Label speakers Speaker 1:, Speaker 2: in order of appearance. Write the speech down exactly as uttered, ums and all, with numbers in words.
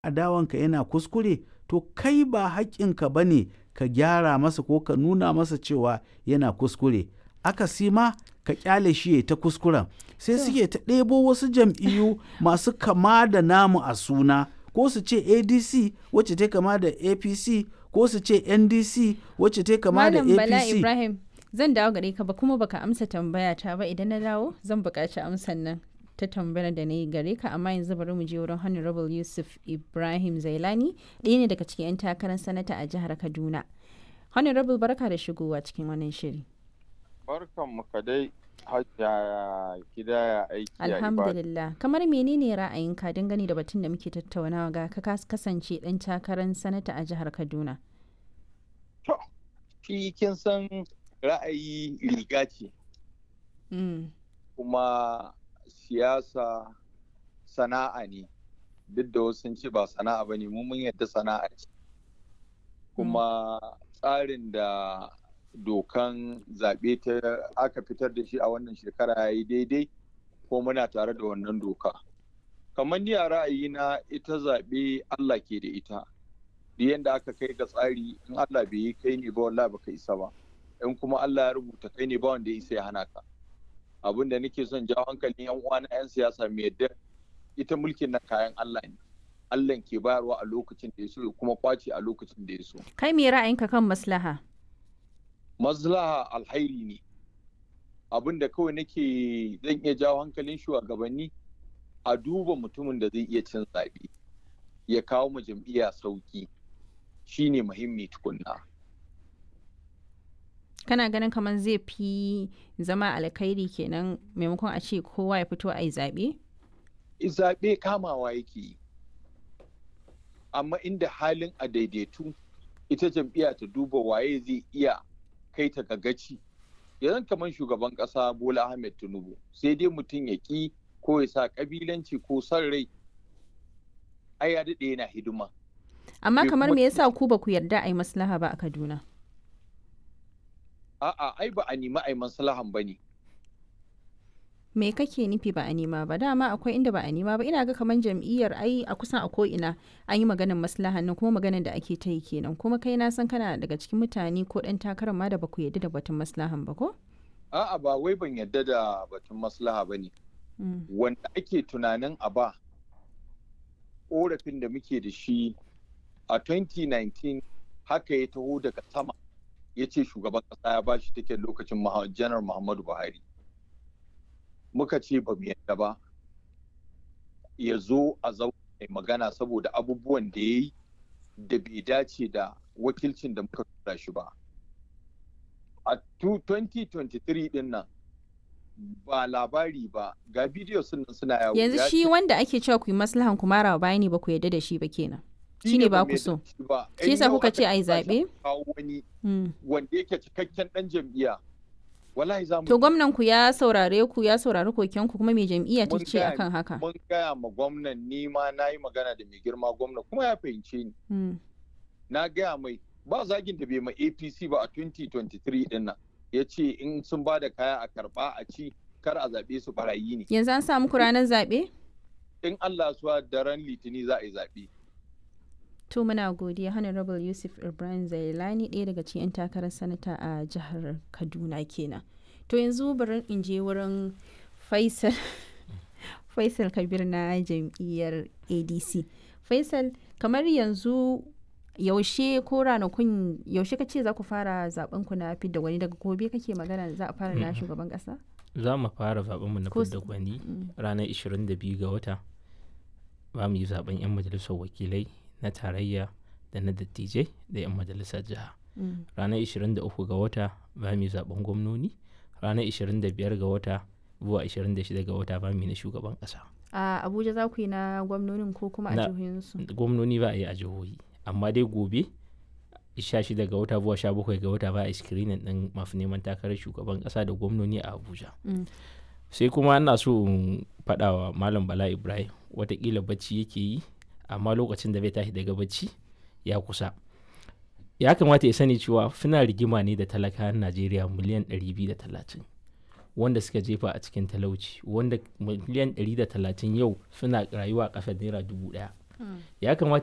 Speaker 1: adawanka yana kuskure, to kai ba haƙƙinka ba ne ka gyara masa ko ka nuna masa cewa yana kuskure. Akasi ma ka ƙyale shi ya ta kuskuren. Sai suke ta ɗebo wasu jam'iyyu masu kama da namu a suna, ko su ce A D C wacce ta kama da A P C, ko su ce N D C wacce ta kama da A P C.
Speaker 2: Malam Bala Ibrahim, zan dawo gare ka ba kuma baka amsa tambaya ta ba. Idan na dawo zan buƙaci amsan nan ta tambayar da na yi gare ka, amma yanzu bari mu je wurin Honorable Yusuf Ibrahim Zailani, ɗaya ne daga cikin 'yan takarar sanata a jihar Kaduna. Honorable, barka da shigowa cikin wannan shiri.
Speaker 3: Barkan mu ka dai Hajiya Kidaya, aiki ya ibada.
Speaker 2: Alhamdulillah. Kamar menene ra'ayinka dangane da batun da muke tattaunawa ga ka kasance ɗan takarar sanata a jihar Kaduna?
Speaker 3: To, shi kin san ra'ayi riga ce.
Speaker 2: Mm.
Speaker 3: Kuma siyasa sana'a ne, duk da wasu sun ce ba sana'a ba ne, mu mun yadda sana'a ce. Kuma tsarin da dokan zaɓe ta aka fitar da shi a wannan shekara ya yi daidai, ko muna tare da wannan doka. Kamar ni a ra'ayina, ita zaɓe Allah ke da ita. Da yadda aka kai ga tsari, in Allah bai yi kai ne ba, wallahi baka isa ba. In kuma Allah ya rubuta kai ne ba wanda ya isa ya hana ka. Abin da nake son jawo hankalin yan uwa na yan siyasa mai yadda ita mulkin nan kayan Allah ne. Allah ke bayarwa a lokacin da ya so, kuma kwace a lokacin da ya so.
Speaker 2: Kai me ra'ayinka kan maslaha?
Speaker 3: Maslaha alhairi ne. Abin da kawai nake zan iya jawo hankalin shugabanni, a duba mutumin da zai iya cin zaɓe ya kawo ma jam'iyya sauki, shine muhimmi tukunna.
Speaker 2: Kana ganin kamar zai fi zama alkhairi kenan maimakon a ce kowa ya fito a yi zaɓe?
Speaker 3: Zaɓe kamawa yake yi, amma inda halin a daidaitu, ita jam'iyya ta duba waye zai iya kai ta gagaci. Yanzu kamar shugaban ƙasa Bola Ahmed Tinubu, sai dai mutum ya ƙi ko ya sa ƙabilanci ko son rai, ai ya daɗe yana hidima.
Speaker 2: Amma kamar me yasa ku ba ku yarda a yi maslaha ba a Kaduna?
Speaker 3: A'a, ai ba a nemi a yi maslahan ba ne.
Speaker 2: Me kake nufi ba a nema ba? Dama akwai inda ba a nema ba. Ina ga kamar jam'iyyar ai a kusan a ko'ina an yi maganin maslahan nan, kuma maganin da ake ta yi kenan. Kuma kai na san kana daga cikin mutane ko ɗan takarar ma da ba ku yarda da batun maslahan ba ko?
Speaker 3: A'a, ba wai ban yarda da batun maslaha ba ne. Wanda ake tunanin a ba, ƙorafin da muke da shi a twenty nineteen haka ya taho daga sama, ya ce shugaban ƙasa ya ba shi take lokacin janar Muhammadu Buhari. Muka ce ba mu yadda ba, ya zo a zaune magana saboda abubuwan da ya yi da bai dace da wakilcin da muka tura shi ba. A twenty twenty-three din nan ba labari ba, ga bidiyo sun suna yawo.
Speaker 2: Yanzu shi wanda ake cewa ku yi maslahan ku mara baya ne ba ku yadda da shi ba kenan. Shi ne ba ku so. Shi yasa kuka ce a yi zaɓe?
Speaker 3: Wani wanda yake cikakken ɗan jam'iyya. Wallahi za mu.
Speaker 2: To gwamnan ku ya saurare ku, ya saurari koken ku, kuma mai jam'iyya ta ce akan haka?
Speaker 3: Mun gaya ma gwamnan, ni ma na yi magana da mai girma gwamna, kuma ya fahimce ni. Na gaya mai ba zagin da bai ma A P C ba a twenty twenty-three din nan. Ya ce in sun ba da kaya a karɓa a ci, kar a zaɓe su barayi ne.
Speaker 2: Yanzu an samu ku ranar zaɓe?
Speaker 3: In Allah suwa daren Litini za a yi zaɓe.
Speaker 2: To muna godiya Honorable Yusuf Ibrahim Zailani, ɗaya daga cikin 'yan takarar sanata a jihar Kaduna kenan. To yanzu bari in je wurin Faisal Faisal Kabir na jam'iyyar A D C. Faisal, kamar yanzu yaushe ko ranakun yaushe kace za ku fara zaben ku na fidda gwani, daga gobe kake magana za a fara na shugaban kasa?
Speaker 4: Za mu fara zaben mu na fidda gwani ranar ishirin da biyu ga wata. Ba mu yi zaben 'yan majalisar wakilai na tarayya da na dattijai da 'yan majalisar jiha. Ranar ishirin da uku ga wata ba mu yi zaben gwamnoni. Ranar ishirin da biyar ga wata zuwa ishirin da shida ga wata ba mu yi na shugaban kasa.
Speaker 2: A Abuja za ku yi na gwamnonin ko kuma a jihohinsu?
Speaker 4: Gwamnoni ba a yi a jihohi, amma dai gobe sha shida ga wata zuwa sha bakwai ga wata ba a screening din masu neman takarar shugaban kasa da gwamnoni a Abuja. Sai kuma ina so in faɗa wa Malam Bala Ibrahim, watakila bacci yake yi, amma lokacin da bai tashi daga bacci ya kusa. Ya kamata ya sani cewa suna rigima ne da talakawan Najeriya miliyan ɗari biyu da talatin wanda suka jefa a cikin talauci, wanda miliyan ɗari da talatin yau suna rayuwa a ƙasar naira dubu ɗaya.
Speaker 2: Mm.
Speaker 4: ya kamata